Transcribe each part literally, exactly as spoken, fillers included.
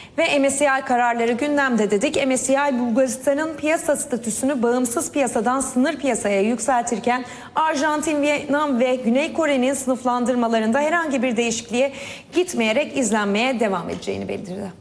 Ve M S C I kararları gündemde dedik. M S C I Bulgaristan'ın piyasa statüsünü bağımsız piyasadan sınır piyasaya yükseltirken Arjantin, Vietnam ve Güney Kore'nin sınıflandırmalarında herhangi bir değişikliğe gitmeyerek izlenmeye devam edeceğini bildirdi.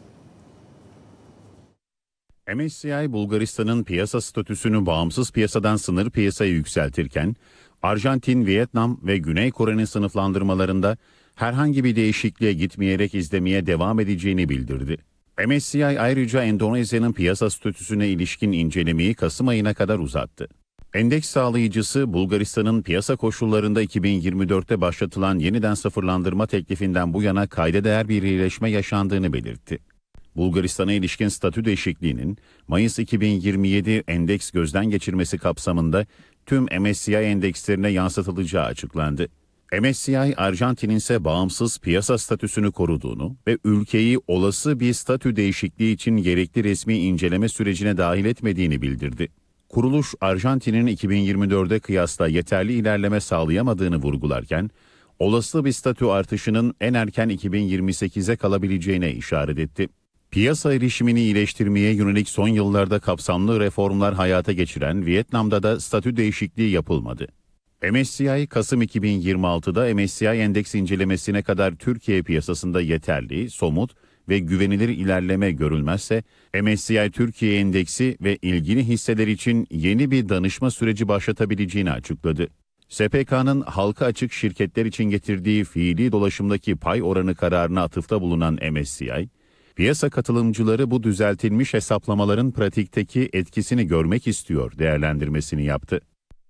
M S C I Bulgaristan'ın piyasa statüsünü bağımsız piyasadan sınır piyasaya yükseltirken Arjantin, Vietnam ve Güney Kore'nin sınıflandırmalarında herhangi bir değişikliğe gitmeyerek izlemeye devam edeceğini bildirdi. M S C I ayrıca Endonezya'nın piyasa statüsüne ilişkin incelemeyi Kasım ayına kadar uzattı. Endeks sağlayıcısı Bulgaristan'ın piyasa koşullarında iki bin yirmi dörtte başlatılan yeniden sıfırlandırma teklifinden bu yana kayda değer bir iyileşme yaşandığını belirtti. Bulgaristan'a ilişkin statü değişikliğinin Mayıs iki bin yirmi yedi endeks gözden geçirmesi kapsamında tüm M S C I endekslerine yansıtılacağı açıklandı. M S C I, Arjantin'in ise bağımsız piyasa statüsünü koruduğunu ve ülkeyi olası bir statü değişikliği için gerekli resmi inceleme sürecine dahil etmediğini bildirdi. Kuruluş, Arjantin'in iki bin yirmi dörde kıyasla yeterli ilerleme sağlayamadığını vurgularken, olası bir statü artışının en erken iki bin yirmi sekize kalabileceğine işaret etti. Piyasa erişimini iyileştirmeye yönelik son yıllarda kapsamlı reformlar hayata geçiren Vietnam'da da statü değişikliği yapılmadı. M S C I, Kasım iki bin yirmi altıda M S C I endeks incelemesine kadar Türkiye piyasasında yeterli, somut ve güvenilir ilerleme görülmezse, M S C I Türkiye endeksi ve ilgili hisseler için yeni bir danışma süreci başlatabileceğini açıkladı. S P K'nın halka açık şirketler için getirdiği fiili dolaşımdaki pay oranı kararına atıfta bulunan M S C I, piyasa katılımcıları bu düzeltilmiş hesaplamaların pratikteki etkisini görmek istiyor değerlendirmesini yaptı.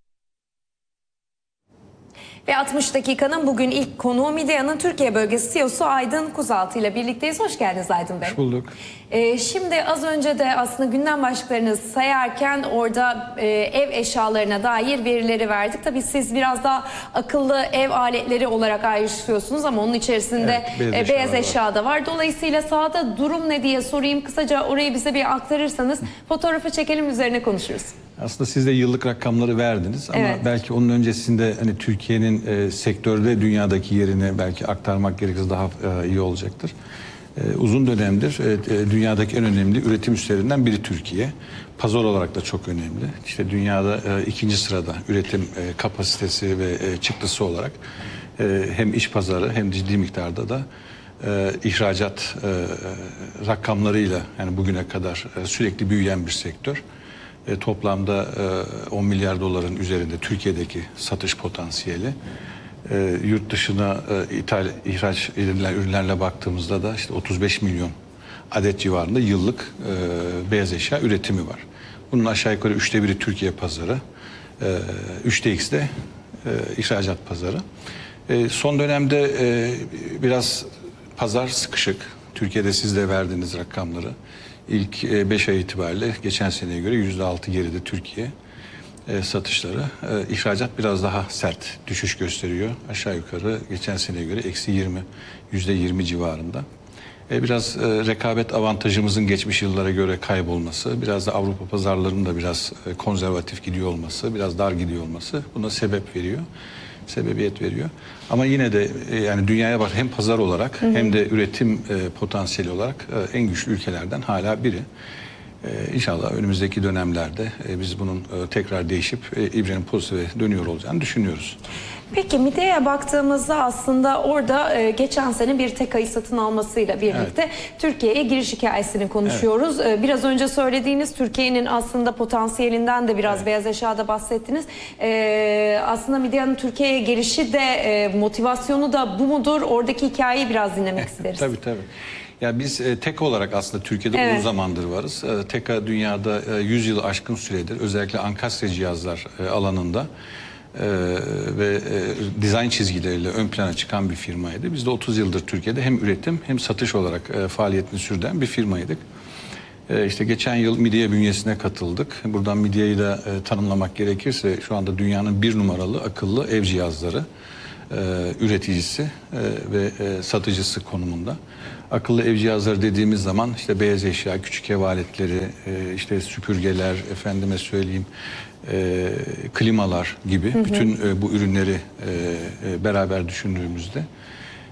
Ve altmış dakikanın bugün ilk konuğu Midea'nın Türkiye bölgesi C E O'su Aydın Kuzaltı ile birlikteyiz. Hoş geldiniz Aydın Bey. Hoş bulduk. Ee, şimdi az önce de aslında gündem başlıklarını sayarken orada e, ev eşyalarına dair verileri verdik. Tabii siz biraz daha akıllı ev aletleri olarak ayrıştırıyorsunuz ama onun içerisinde evet, beyaz, e, beyaz eşya da var. Dolayısıyla sahada durum ne diye sorayım. Kısaca orayı bize bir aktarırsanız fotoğrafı çekelim, üzerine konuşuruz. Aslında siz de yıllık rakamları verdiniz ama evet, belki onun öncesinde hani Türkiye'nin e, sektörde dünyadaki yerini belki aktarmak gerekirse daha e, iyi olacaktır. E, uzun dönemdir e, dünyadaki en önemli üretim üslerinden biri Türkiye. Pazar olarak da çok önemli. İşte dünyada e, ikinci sırada üretim e, kapasitesi ve e, çıktısı olarak e, hem iş pazarı hem ciddi miktarda da e, ihracat e, rakamlarıyla yani bugüne kadar e, sürekli büyüyen bir sektör. E, toplamda e, on milyar doların üzerinde Türkiye'deki satış potansiyeli. E, yurt dışına e, ithal, ihraç edilen ürünlerle baktığımızda da işte otuz beş milyon adet civarında yıllık e, beyaz eşya üretimi var. Bunun aşağı yukarı üçte biri Türkiye pazarı, e, üçte ikisi de e, ihracat pazarı. E, son dönemde e, biraz pazar sıkışık. Türkiye'de siz de verdiğiniz rakamları. İlk beş ay itibariyle geçen seneye göre yüzde altı geride Türkiye e, satışları. E, ihracat biraz daha sert düşüş gösteriyor. Aşağı yukarı geçen seneye göre eksi yirmi, yüzde yirmi civarında. E, biraz e, rekabet avantajımızın geçmiş yıllara göre kaybolması, biraz da Avrupa pazarlarının da biraz e, konservatif gidiyor olması, biraz dar gidiyor olması buna sebep veriyor. sebebiyet veriyor. Ama yine de yani dünyaya bak hem pazar olarak hı hı. hem de üretim e, potansiyeli olarak e, en güçlü ülkelerden hala biri. E, İnşallah önümüzdeki dönemlerde e, biz bunun e, tekrar değişip e, ibrenin pozitife dönüyor olacağını düşünüyoruz. Peki Midea'ya baktığımızda aslında orada e, geçen sene bir TEKA'yı satın almasıyla birlikte evet. Türkiye'ye giriş hikayesini konuşuyoruz. Evet. E, biraz önce söylediğiniz Türkiye'nin aslında potansiyelinden de biraz evet. beyaz eşyada bahsettiniz. E, aslında Midea'nın Türkiye'ye gelişi de e, motivasyonu da bu mudur? Oradaki hikayeyi biraz dinlemek isteriz. Tabii tabii. Ya biz e, TEKA olarak aslında Türkiye'de evet. uzun zamandır varız. E, TEKA dünyada e, yüz yıl aşkın süredir özellikle ankastre cihazlar e, alanında Ee, ve e, dizayn çizgileriyle ön plana çıkan bir firmaydı. Biz de otuz yıldır Türkiye'de hem üretim hem satış olarak e, faaliyetini sürdüren bir firmaydık. E, işte geçen yıl Midea bünyesine katıldık. Buradan Midea'yı da e, tanımlamak gerekirse şu anda dünyanın bir numaralı akıllı ev cihazları e, üreticisi e, ve e, satıcısı konumunda. Akıllı ev cihazları dediğimiz zaman işte beyaz eşya, küçük ev aletleri, e, işte süpürgeler, efendime söyleyeyim, e, klimalar gibi hı hı. bütün e, bu ürünleri e, e, beraber düşündüğümüzde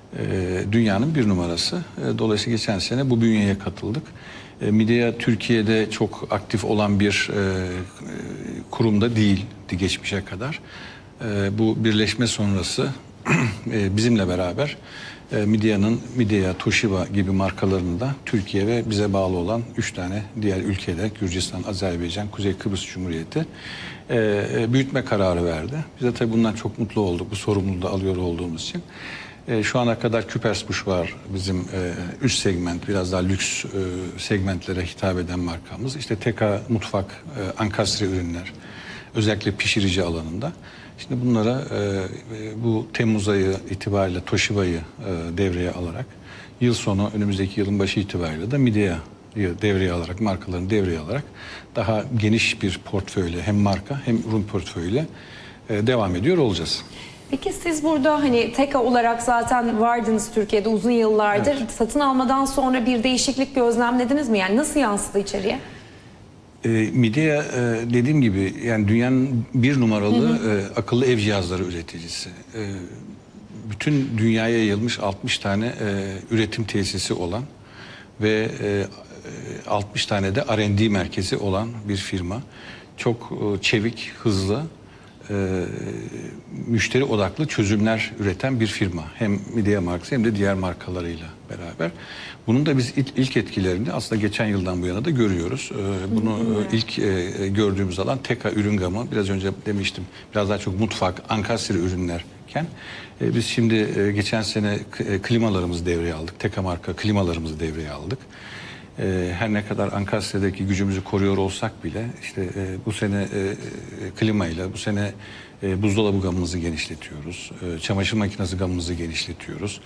dünyanın bir numarası. Dolayısıyla geçen sene bu bünyeye katıldık. Midea Türkiye'de çok aktif olan bir kurumda değildi geçmişe kadar. Bu birleşme sonrası bizimle beraber Midea'nın Midea, Toshiba gibi markalarını da Türkiye ve bize bağlı olan üç tane diğer ülkede, Gürcistan, Azerbaycan, Kuzey Kıbrıs Cumhuriyeti büyütme kararı verdi. Biz de tabii bundan çok mutlu olduk, bu sorumluluğu da alıyor olduğumuz için. Şu ana kadar Küpersbuş var, bizim üst segment, biraz daha lüks segmentlere hitap eden markamız. İşte Teka Mutfak, ankastre ürünler, özellikle pişirici alanında. Şimdi bunlara bu Temmuz ayı itibariyle Toshiba'yı devreye alarak, yıl sonu önümüzdeki yılın başı itibariyle de Midea'yı devreye alarak, markalarını devreye alarak daha geniş bir portföyle, hem marka hem ürün portföyle devam ediyor olacağız. Peki siz burada hani Teka olarak zaten vardınız Türkiye'de uzun yıllardır. Evet. Satın almadan sonra bir değişiklik gözlemlediniz mi? Yani nasıl yansıdı içeriye? E, Midea e, dediğim gibi yani dünyanın bir numaralı hı hı. E, akıllı ev cihazları üreticisi. E, bütün dünyaya yayılmış altmış tane e, üretim tesisi olan ve e, altmış tane de R and D merkezi olan bir firma. Çok e, çevik, hızlı, e, müşteri odaklı çözümler üreten bir firma. Hem Midea markası hem de diğer markalarıyla beraber. Bunun da biz ilk, ilk etkilerini aslında geçen yıldan bu yana da görüyoruz. Ee, bunu hı hı. ilk e, gördüğümüz alan Teka ürün gamı. Biraz önce demiştim, biraz daha çok mutfak, ankastre ürünlerken e, biz şimdi e, geçen sene e, klimalarımızı devreye aldık. Teka marka klimalarımızı devreye aldık. E, her ne kadar ankastredeki gücümüzü koruyor olsak bile işte e, bu sene e, klimayla, bu sene e, buzdolabı gamımızı genişletiyoruz. E, çamaşır makinesi gamımızı genişletiyoruz.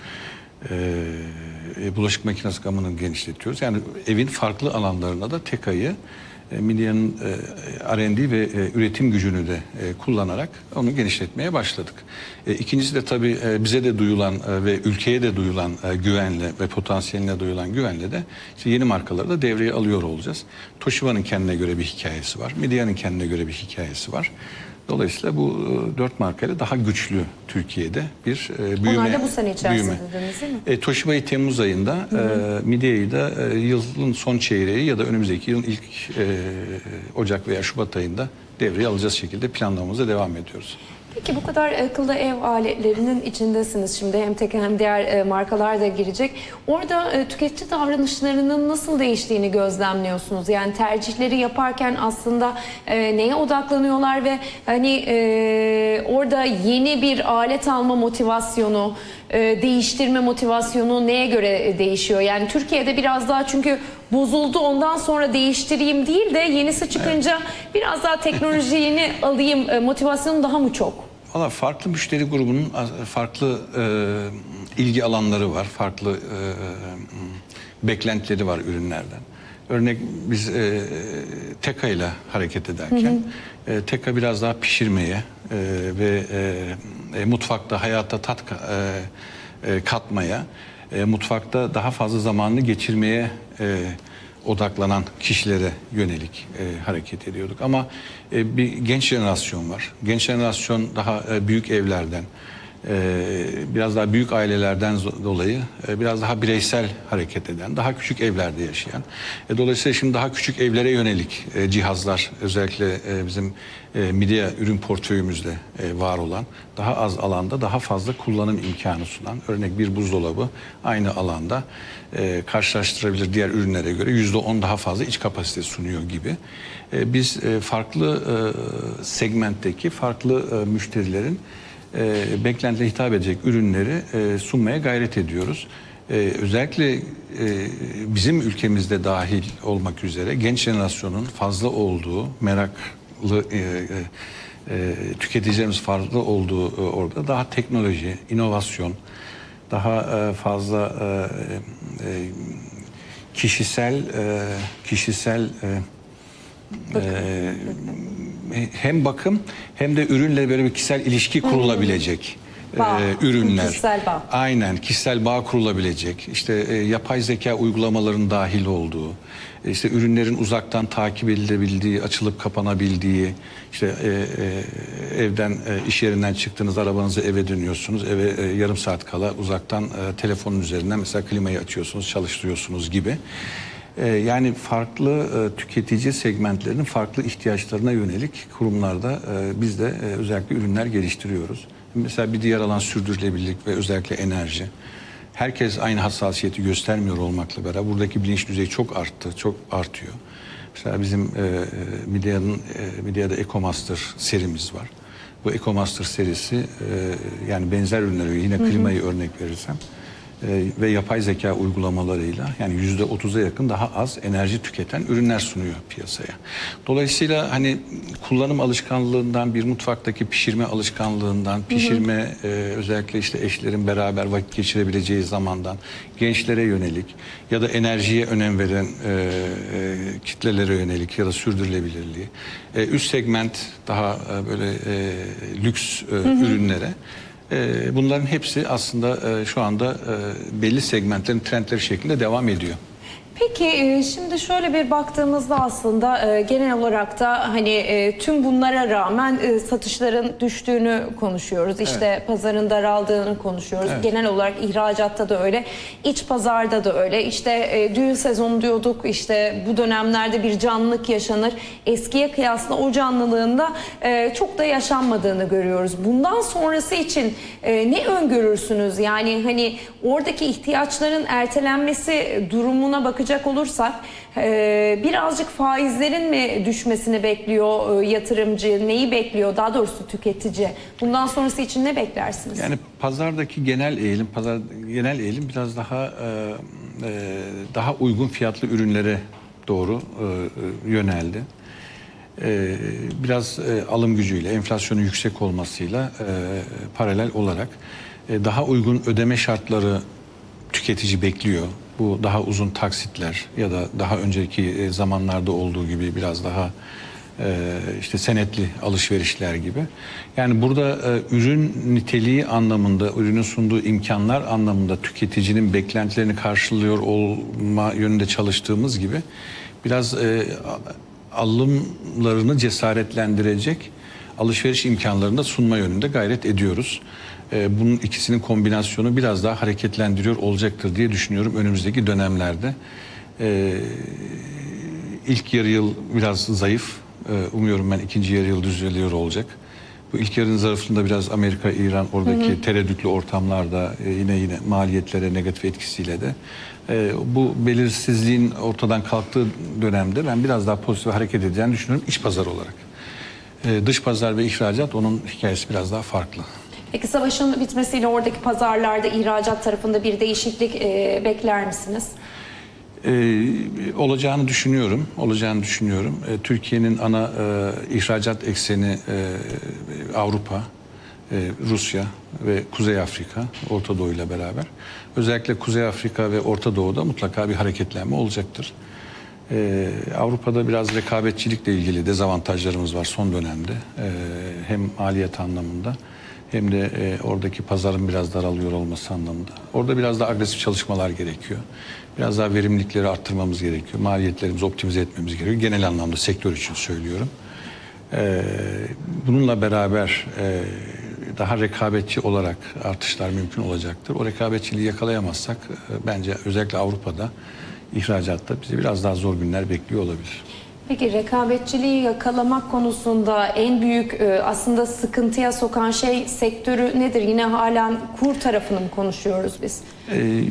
Ee, bulaşık makinesi gamını genişletiyoruz. Yani evin farklı alanlarına da Teka'yı, e, Midea'nın e, R and D ve e, üretim gücünü de e, kullanarak onu genişletmeye başladık. E, ikincisi de tabii e, bize de duyulan e, ve ülkeye de duyulan e, güvenle ve potansiyeline duyulan güvenle de işte yeni markaları da devreye alıyor olacağız. Toshiba'nın kendine göre bir hikayesi var. Midea'nın kendine göre bir hikayesi var. Dolayısıyla bu dört markayla daha güçlü Türkiye'de bir e, büyüme. Onlar da bu sene içerisinde değil mi? E, Toshiba'yı Temmuz ayında, hı hı. E, Midea'yı da e, yılın son çeyreği ya da önümüzdeki yılın ilk e, Ocak veya Şubat ayında devreye alacağız şekilde planlamamıza devam ediyoruz. Peki bu kadar akıllı ev aletlerinin içindesiniz şimdi, hem Teka hem diğer markalar da girecek. Orada tüketici davranışlarının nasıl değiştiğini gözlemliyorsunuz? Yani tercihleri yaparken aslında e, neye odaklanıyorlar ve hani e, orada yeni bir alet alma motivasyonu, e, değiştirme motivasyonu neye göre değişiyor? Yani Türkiye'de biraz daha çünkü bozuldu ondan sonra değiştireyim değil de yenisi çıkınca evet. biraz daha teknolojini alayım e, motivasyonu daha mı çok? Valla farklı müşteri grubunun farklı e, ilgi alanları var, farklı e, beklentileri var ürünlerden. Örnek biz e, Teka ile hareket ederken hı hı. E, Teka biraz daha pişirmeye e, ve e, mutfakta hayata tat e, e, katmaya, e, mutfakta daha fazla zamanını geçirmeye e, odaklanan kişilere yönelik e, hareket ediyorduk. Ama e, bir genç jenerasyon var. Genç jenerasyon daha e, büyük evlerden, e, biraz daha büyük ailelerden dolayı e, biraz daha bireysel hareket eden, daha küçük evlerde yaşayan. E, dolayısıyla şimdi daha küçük evlere yönelik e, cihazlar, özellikle e, bizim e, Midea ürün portföyümüzde e, var olan, daha az alanda daha fazla kullanım imkanı sunan, örnek bir buzdolabı aynı alanda e, karşılaştırabilir diğer ürünlere göre yüzde on daha fazla iç kapasite sunuyor gibi. E, biz e, farklı e, segmentteki farklı e, müşterilerin e, beklentilerine hitap edecek ürünleri e, sunmaya gayret ediyoruz. E, özellikle e, bizim ülkemizde dahil olmak üzere genç jenerasyonun fazla olduğu, meraklı e, e, tüketicilerimiz fazla olduğu e, orada daha teknoloji, inovasyon, daha e, fazla e, e, kişisel e, kişisel e, e, hem bakım hem de ürünle böyle bir kişisel ilişki kurulabilecek Bağ, e, ürünler. kişisel bağ. Aynen, kişisel bağ kurulabilecek, işte e, yapay zeka uygulamaların dahil olduğu, e, işte ürünlerin uzaktan takip edilebildiği, açılıp kapanabildiği, işte e, e, evden, e, iş yerinden çıktınız, arabanızı eve dönüyorsunuz, eve e, yarım saat kala uzaktan e, telefonun üzerinden mesela klimayı açıyorsunuz, çalıştırıyorsunuz gibi. E, yani farklı e, tüketici segmentlerinin farklı ihtiyaçlarına yönelik kurumlarda e, biz de e, özellikle ürünler geliştiriyoruz. Mesela bir diğer alan sürdürülebilirlik ve özellikle enerji. Herkes aynı hassasiyeti göstermiyor olmakla beraber buradaki bilinç düzeyi çok arttı, çok artıyor. Mesela bizim e, Midea'nın e, Midea'da EcoMaster serimiz var. Bu EcoMaster serisi e, yani benzer ürünleri, yine klimayı hı hı. örnek verirsem e, ve yapay zeka uygulamalarıyla yani yüzde otuza yakın daha az enerji tüketen ürünler sunuyor piyasaya. Dolayısıyla hani kullanım alışkanlığından, bir mutfaktaki pişirme alışkanlığından, pişirme hı hı. E, özellikle işte eşlerin beraber vakit geçirebileceği zamandan, gençlere yönelik ya da enerjiye önem veren e, e, kitlelere yönelik ya da sürdürülebilirliği, e, üst segment daha e, böyle e, lüks e, hı hı. ürünlere. Bunların hepsi aslında şu anda belli segmentlerin trendleri şeklinde devam ediyor. Peki şimdi şöyle bir baktığımızda aslında genel olarak da hani tüm bunlara rağmen satışların düştüğünü konuşuyoruz. İşte evet. pazarın daraldığını konuşuyoruz. Evet. Genel olarak ihracatta da öyle, iç pazarda da öyle. İşte düğün sezonu diyorduk, işte bu dönemlerde bir canlılık yaşanır. Eskiye kıyasla o canlılığında çok da yaşanmadığını görüyoruz. Bundan sonrası için ne öngörürsünüz? Yani hani oradaki ihtiyaçların ertelenmesi durumuna bakacak olursak birazcık faizlerin mi düşmesini bekliyor yatırımcı, neyi bekliyor daha doğrusu tüketici? Bundan sonrası için ne beklersiniz? Yani pazardaki genel eğilim, pazar genel eğilim biraz daha daha uygun fiyatlı ürünlere doğru yöneldi. Biraz alım gücüyle, enflasyonun yüksek olmasıyla paralel olarak daha uygun ödeme şartları tüketici bekliyor. Bu daha uzun taksitler ya da daha önceki zamanlarda olduğu gibi biraz daha işte senetli alışverişler gibi. Yani burada ürün niteliği anlamında, ürünün sunduğu imkanlar anlamında tüketicinin beklentilerini karşılıyor olma yönünde çalıştığımız gibi biraz alımlarını cesaretlendirecek alışveriş imkanlarını da sunma yönünde gayret ediyoruz. Bunun ikisinin kombinasyonu biraz daha hareketlendiriyor olacaktır diye düşünüyorum önümüzdeki dönemlerde. Ee, ilk yarı yıl biraz zayıf. Ee, umuyorum ben ikinci yarı yıl düzeliyor olacak. Bu ilk yarının zarfında biraz Amerika, İran oradaki hı hı. tereddütlü ortamlarda e, yine yine maliyetlere negatif etkisiyle de e, bu belirsizliğin ortadan kalktığı dönemde ben biraz daha pozitif hareket edeceğini düşünüyorum iç pazar olarak. E, dış pazar ve ihracat onun hikayesi biraz daha farklı. Peki savaşın bitmesiyle oradaki pazarlarda ihracat tarafında bir değişiklik e, bekler misiniz? Ee, olacağını düşünüyorum. Olacağını düşünüyorum. Ee, Türkiye'nin ana e, ihracat ekseni e, Avrupa, e, Rusya ve Kuzey Afrika, Orta Doğu ile beraber. Özellikle Kuzey Afrika ve Orta Doğu'da mutlaka bir hareketlenme olacaktır. Ee, Avrupa'da biraz rekabetçilikle ilgili dezavantajlarımız var son dönemde. Ee, hem maliyet anlamında hem de e, oradaki pazarın biraz daralıyor olması anlamında. Orada biraz daha agresif çalışmalar gerekiyor. Biraz daha verimlilikleri arttırmamız gerekiyor. Maliyetlerimizi optimize etmemiz gerekiyor. Genel anlamda sektör için söylüyorum. Ee, bununla beraber e, daha rekabetçi olarak artışlar mümkün olacaktır. O rekabetçiliği yakalayamazsak e, bence özellikle Avrupa'da ihracatta bizi biraz daha zor günler bekliyor olabilir. Peki rekabetçiliği yakalamak konusunda en büyük aslında sıkıntıya sokan şey sektörü nedir? Yine halen kur tarafını mı konuşuyoruz biz? Ee,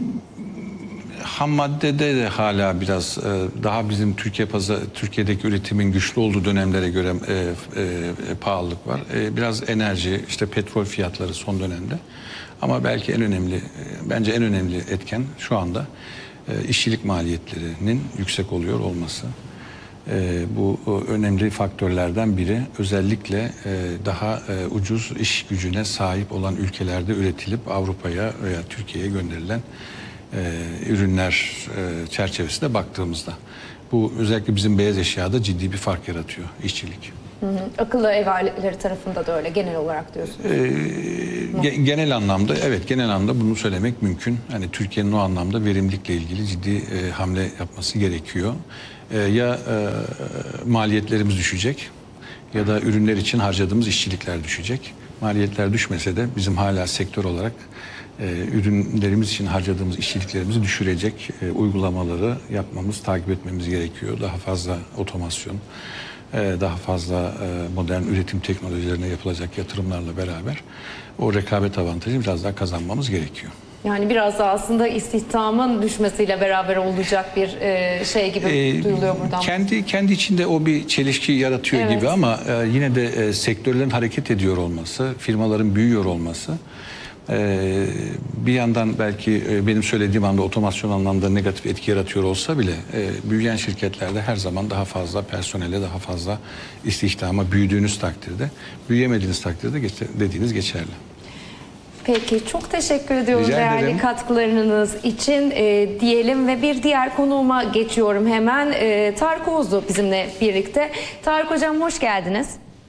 ham maddede de hala biraz daha bizim Türkiye pazar, Türkiye'deki üretimin güçlü olduğu dönemlere göre e, e, pahalılık var. E, biraz enerji, işte petrol fiyatları son dönemde. Ama belki en önemli, bence en önemli etken şu anda e, işçilik maliyetlerinin yüksek oluyor olması. Ee, bu önemli faktörlerden biri. Özellikle e, daha e, ucuz iş gücüne sahip olan ülkelerde üretilip Avrupa'ya veya Türkiye'ye gönderilen e, ürünler e, çerçevesinde baktığımızda. Bu özellikle bizim beyaz eşyada ciddi bir fark yaratıyor işçilik. Hı hı. Akıllı ev aletleri tarafında da öyle genel olarak diyorsunuz. Ee, genel anlamda evet genel anlamda bunu söylemek mümkün. Hani Türkiye'nin o anlamda verimlilikle ilgili ciddi e, hamle yapması gerekiyor. E, ya e, maliyetlerimiz düşecek ya da ürünler için harcadığımız işçilikler düşecek. Maliyetler düşmese de bizim hala sektör olarak e, ürünlerimiz için harcadığımız işçiliklerimizi düşürecek e, uygulamaları yapmamız, takip etmemiz gerekiyor. Daha fazla otomasyon, e, daha fazla e, modern üretim teknolojilerine yapılacak yatırımlarla beraber o rekabet avantajını biraz daha kazanmamız gerekiyor. Yani biraz da aslında istihdamın düşmesiyle beraber olacak bir e, şey gibi ee, duyuluyor buradan. Kendi kendi içinde o bir çelişki yaratıyor evet. gibi ama e, yine de e, sektörlerin hareket ediyor olması, firmaların büyüyor olması e, bir yandan belki e, benim söylediğim anda otomasyon anlamda negatif etki yaratıyor olsa bile e, büyüyen şirketlerde her zaman daha fazla personele, daha fazla istihdama büyüdüğünüz takdirde, büyüyemediğiniz takdirde geç, dediğiniz geçerli. Peki çok teşekkür ediyorum değerli katkılarınız için e, diyelim ve bir diğer konuğuma geçiyorum hemen. E, Tarık Oğuzlu bizimle birlikte. Tarık Hocam hoş geldiniz.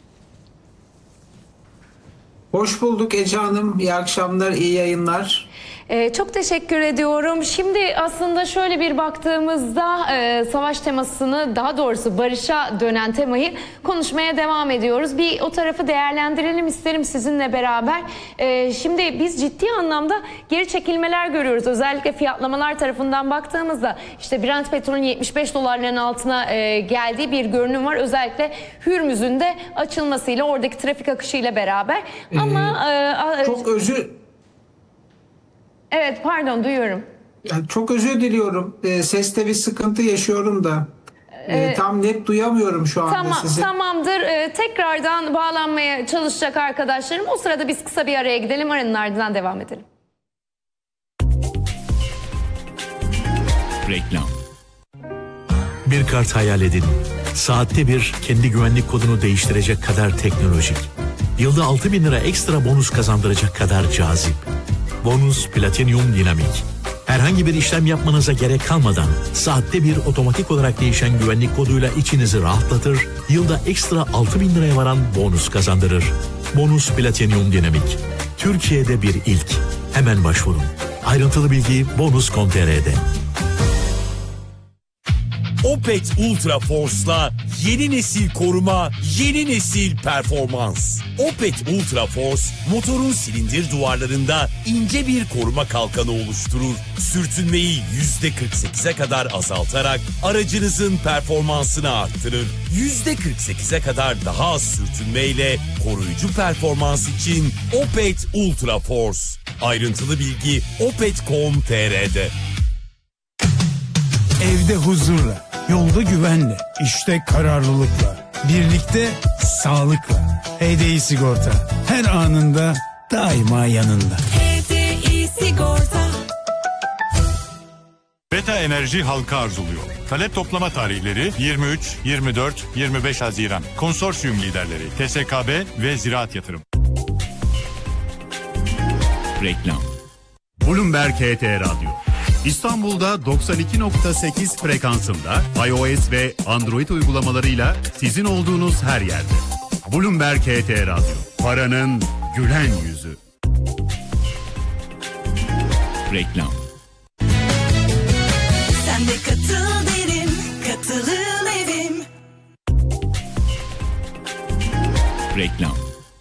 Hoş bulduk Ece Hanım. İyi akşamlar, iyi yayınlar. Ee, çok teşekkür ediyorum. Şimdi aslında şöyle bir baktığımızda e, savaş temasını, daha doğrusu barışa dönen temayı konuşmaya devam ediyoruz. Bir o tarafı değerlendirelim isterim sizinle beraber. E, şimdi biz ciddi anlamda geri çekilmeler görüyoruz. Özellikle fiyatlamalar tarafından baktığımızda işte Brent petrolün yetmiş beş dolarların altına e, geldiği bir görünüm var. Özellikle Hürmüz'ün de açılmasıyla, oradaki trafik akışıyla beraber. Ee, Ama e, çok özür Evet, pardon, duyuyorum. Yani çok özür diliyorum. E, seste bir sıkıntı yaşıyorum da. E, ee, tam net duyamıyorum şu anda tamam, sizi. Tamamdır. E, tekrardan bağlanmaya çalışacak arkadaşlarım. O sırada biz kısa bir araya gidelim. Aranın ardından devam edelim. Reklam. Bir kart hayal edin. Saatte bir kendi güvenlik kodunu değiştirecek kadar teknolojik. Yılda altı bin lira ekstra bonus kazandıracak kadar cazip. Bonus Platinum Dinamik. Herhangi bir işlem yapmanıza gerek kalmadan saatte bir otomatik olarak değişen güvenlik koduyla içinizi rahatlatır, yılda ekstra altı bin liraya varan bonus kazandırır. Bonus Platinum Dinamik. Türkiye'de bir ilk. Hemen başvurun. Ayrıntılı bilgi bonus nokta com nokta tr'de. Opet Ultra Force'la yeni nesil koruma, yeni nesil performans. Opet Ultra Force, motorun silindir duvarlarında ince bir koruma kalkanı oluşturur. Sürtünmeyi yüzde kırk sekize kadar azaltarak aracınızın performansını arttırır. yüzde kırk sekize kadar daha az sürtünmeyle koruyucu performans için Opet Ultra Force. Ayrıntılı bilgi opet nokta com nokta tr'de. Evde huzurla, yolda güvenle, işte kararlılıkla, birlikte sağlıkla. H D I Sigorta her anında daima yanında. H D I Sigorta. Beta Enerji halka arzuluyor. Talep toplama tarihleri yirmi üç, yirmi dört, yirmi beş Haziran. Konsorsiyum liderleri T S K B ve Ziraat Yatırım. Reklam. Bloomberg H T Radyo. İstanbul'da doksan iki nokta sekiz frekansında iOS ve Android uygulamalarıyla sizin olduğunuz her yerde. Bloomberg H T Radyo. Paranın gülen yüzü. Reklam. Sen de katıl derim, katılım evim. Reklam.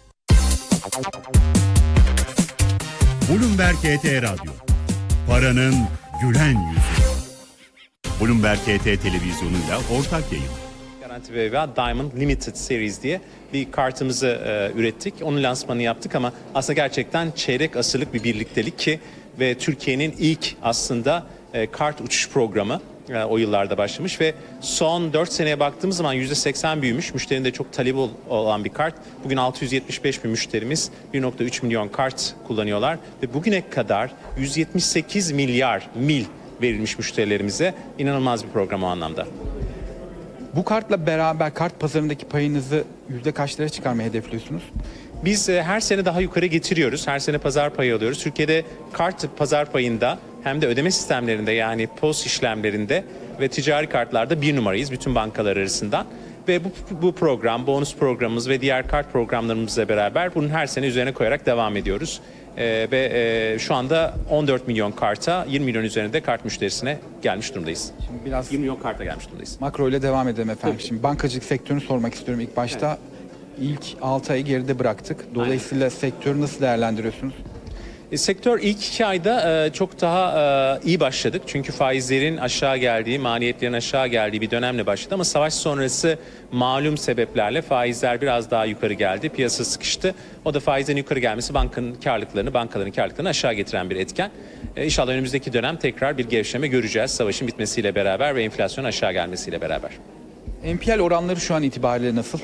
Bloomberg H T Radyo. Paranın gülen yüzü. Bloomberg H T televizyonuyla ortak yayın. Garanti B B V A Diamond Limited Series diye bir kartımızı e, ürettik. Onun lansmanı yaptık ama aslında gerçekten çeyrek asırlık bir birliktelik ki ve Türkiye'nin ilk aslında e, kart uçuş programı e, o yıllarda başlamış ve son dört seneye baktığımız zaman yüzde seksen büyümüş. Müşterinin de çok talebi olan bir kart. Bugün altı yüz yetmiş beş bin müşterimiz bir nokta üç milyon kart kullanıyorlar ve bugüne kadar yüz yetmiş sekiz milyar mil verilmiş müşterilerimize. İnanılmaz bir program o anlamda. Bu kartla beraber kart pazarındaki payınızı yüzde kaçlara çıkarmayı hedefliyorsunuz? Biz e, her sene daha yukarı getiriyoruz. Her sene pazar payı alıyoruz. Türkiye'de kart pazar payında hem de ödeme sistemlerinde yani P O S işlemlerinde ve ticari kartlarda bir numarayız bütün bankalar arasından. Ve bu, bu program, bonus programımız ve diğer kart programlarımızla beraber bunun her sene üzerine koyarak devam ediyoruz. Ee, ve e, şu anda on dört milyon karta, yirmi milyon üzerinde kart müşterisine gelmiş durumdayız. Şimdi biraz yirmi milyon karta gelmiş durumdayız. makro ile devam edelim efendim. Tabii. Şimdi bankacılık sektörünü sormak istiyorum ilk başta. Evet. İlk altı ayı geride bıraktık. Dolayısıyla Aynen. sektörü nasıl değerlendiriyorsunuz? E, sektör ilk iki ayda e, çok daha e, iyi başladık. Çünkü faizlerin aşağı geldiği, maliyetlerin aşağı geldiği bir dönemle başladı. Ama savaş sonrası malum sebeplerle faizler biraz daha yukarı geldi. Piyasa sıkıştı. O da faizlerin yukarı gelmesi bankanın karlılıklarını, bankaların karlılıklarını aşağı getiren bir etken. E, İnşallah önümüzdeki dönem tekrar bir gevşeme göreceğiz. Savaşın bitmesiyle beraber ve enflasyonun aşağı gelmesiyle beraber. N P L oranları şu an itibariyle nasıl?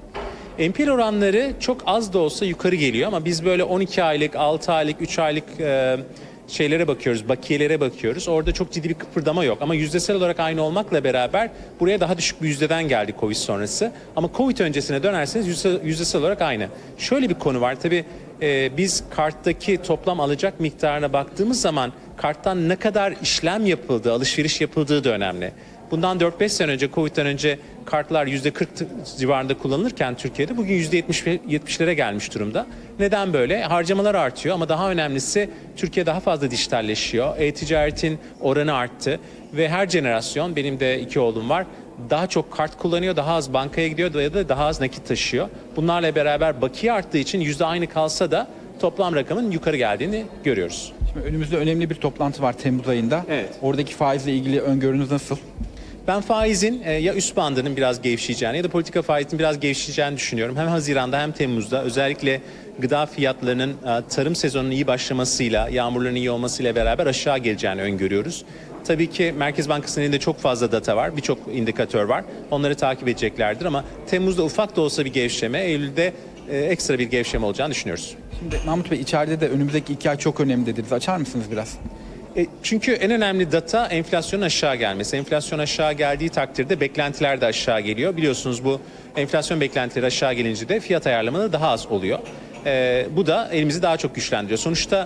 N P L oranları çok az da olsa yukarı geliyor ama biz böyle on iki aylık, altı aylık, üç aylık e, şeylere bakıyoruz, bakiyelere bakıyoruz. Orada çok ciddi bir kıpırdama yok ama yüzdesel olarak aynı olmakla beraber buraya daha düşük bir yüzdeden geldi Covid sonrası. Ama Covid öncesine dönerseniz yüzdesel, yüzdesel olarak aynı. Şöyle bir konu var tabii e, biz karttaki toplam alacak miktarına baktığımız zaman karttan ne kadar işlem yapıldığı, alışveriş yapıldığı da önemli. Bundan dört beş sene önce, Covid'den önce kartlar yüzde kırk civarında kullanılırken Türkiye'de bugün yüzde yetmişlere gelmiş durumda. Neden böyle? Harcamalar artıyor ama daha önemlisi Türkiye daha fazla dijitalleşiyor. E-ticaretin oranı arttı ve her jenerasyon, benim de iki oğlum var, daha çok kart kullanıyor, daha az bankaya gidiyor ya da daha az nakit taşıyor. Bunlarla beraber bakiye arttığı için yüzde aynı kalsa da toplam rakamın yukarı geldiğini görüyoruz. Şimdi önümüzde önemli bir toplantı var Temmuz ayında. Evet. Oradaki faizle ilgili öngörünüz nasıl? Ben faizin e, ya üst bandının biraz gevşeyeceğini ya da politika faizinin biraz gevşeyeceğini düşünüyorum. Hem Haziran'da hem Temmuz'da özellikle gıda fiyatlarının e, tarım sezonunun iyi başlamasıyla, yağmurların iyi olmasıyla beraber aşağı geleceğini öngörüyoruz. Tabii ki Merkez Bankası'nın elinde çok fazla data var, birçok indikatör var. Onları takip edeceklerdir ama Temmuz'da ufak da olsa bir gevşeme, Eylül'de e, ekstra bir gevşeme olacağını düşünüyoruz. Şimdi Mahmut Bey, içeride de önümüzdeki iki ay çok önemli dediniz. Açar mısınız biraz? E, çünkü en önemli data enflasyonun aşağı gelmesi. Enflasyon aşağı geldiği takdirde beklentiler de aşağı geliyor. Biliyorsunuz bu enflasyon beklentileri aşağı gelince de fiyat ayarlamaları daha az oluyor. E, bu da elimizi daha çok güçlendiriyor. Sonuçta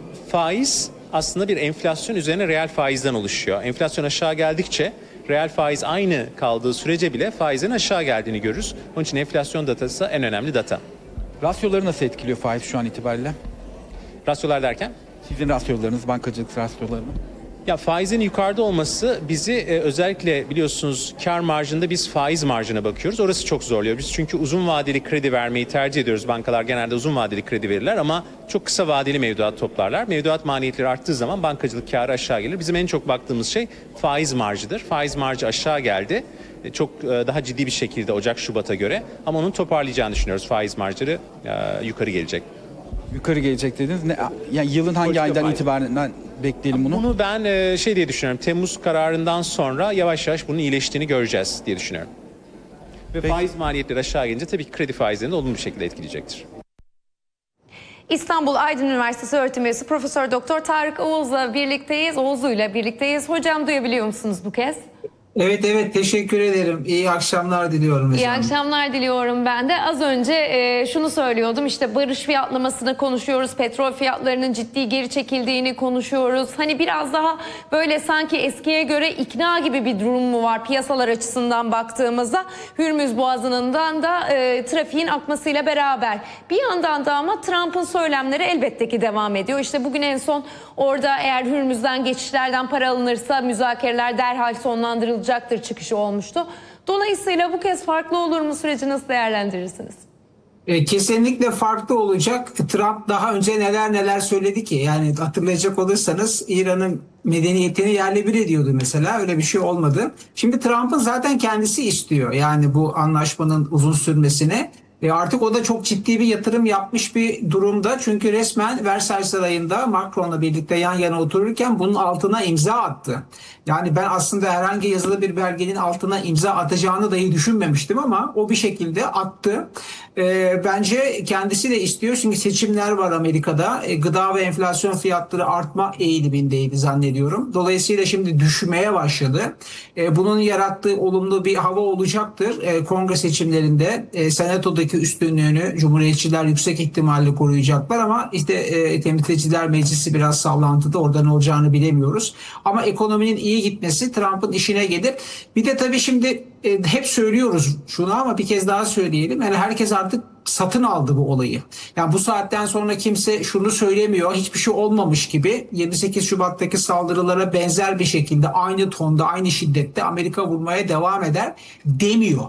faiz aslında bir enflasyon üzerine reel faizden oluşuyor. Enflasyon aşağı geldikçe reel faiz aynı kaldığı sürece bile faizin aşağı geldiğini görürüz. Onun için enflasyon datası en önemli data. Rasyoları nasıl etkiliyor faiz şu an itibariyle? Rasyolar derken? Sizin rasyolarınız, bankacılık rasyoları mı? Ya faizin yukarıda olması bizi e, özellikle biliyorsunuz kar marjında biz faiz marjına bakıyoruz. Orası çok zorluyor. Biz çünkü uzun vadeli kredi vermeyi tercih ediyoruz. Bankalar genelde uzun vadeli kredi verirler ama çok kısa vadeli mevduat toplarlar. Mevduat maliyetleri arttığı zaman bankacılık karı aşağı gelir. Bizim en çok baktığımız şey faiz marjıdır. Faiz marjı aşağı geldi. E, çok e, daha ciddi bir şekilde Ocak-Şubat'a göre ama onun toparlayacağını düşünüyoruz. Faiz marjları e, yukarı gelecek. Yukarı gelecek dediniz. Ne, yani yılın hangi Politika aydan faiz. itibaren bekleyelim bunu? Bunu ben e, şey diye düşünüyorum. Temmuz kararından sonra yavaş yavaş bunun iyileştiğini göreceğiz diye düşünüyorum. Ve Peki. faiz maliyetleri aşağı gelince tabii ki kredi faizlerini de olumlu bir şekilde etkileyecektir. İstanbul Aydın Üniversitesi öğretim üyesi Profesör Doktor Tarık Oğuz'la birlikteyiz. Oğuz'uyla birlikteyiz. Hocam duyabiliyor musunuz bu kez? Evet evet teşekkür ederim. İyi akşamlar diliyorum. İyi hocam. akşamlar diliyorum ben de. Az önce e, şunu söylüyordum, işte barış fiyatlamasını konuşuyoruz. Petrol fiyatlarının ciddi geri çekildiğini konuşuyoruz. Hani biraz daha böyle sanki eskiye göre ikna gibi bir durum mu var piyasalar açısından baktığımızda? Hürmüz Boğazı'ndan da e, trafiğin akmasıyla beraber. Bir yandan da ama Trump'ın söylemleri elbette ki devam ediyor. İşte bugün en son orada eğer Hürmüz'den geçişlerden para alınırsa müzakereler derhal sonlandırılacak çıkışı olmuştu. Dolayısıyla bu kez farklı olur mu, süreci nasıl değerlendirirsiniz? Kesinlikle farklı olacak. Trump daha önce neler neler söyledi ki, yani hatırlayacak olursanız İran'ın medeniyetini yerle bir ediyordu mesela, öyle bir şey olmadı. Şimdi Trump'ın zaten kendisi istiyor yani bu anlaşmanın uzun sürmesine. Ve artık o da çok ciddi bir yatırım yapmış bir durumda. Çünkü resmen Versailles Sarayı'nda Macron'la birlikte yan yana otururken bunun altına imza attı. Yani ben aslında herhangi yazılı bir belgenin altına imza atacağını dahi düşünmemiştim ama o bir şekilde attı. E, bence kendisi de istiyor çünkü seçimler var Amerika'da. E, gıda ve enflasyon fiyatları artma eğilimindeydi zannediyorum. Dolayısıyla şimdi düşmeye başladı. E, bunun yarattığı olumlu bir hava olacaktır. E, kongre seçimlerinde, e, senatodaki Senat'taki üstünlüğünü Cumhuriyetçiler yüksek ihtimalle koruyacaklar ama işte e, Temsilciler Meclisi biraz sallantıda, orada ne olacağını bilemiyoruz. Ama ekonominin iyi gitmesi Trump'ın işine gelir. Bir de tabii şimdi e, hep söylüyoruz şunu ama bir kez daha söyleyelim. Yani herkes artık satın aldı bu olayı. Yani bu saatten sonra kimse şunu söylemiyor, hiçbir şey olmamış gibi yedi sekiz Şubat'taki saldırılara benzer bir şekilde aynı tonda, aynı şiddette Amerika vurmaya devam eder demiyor.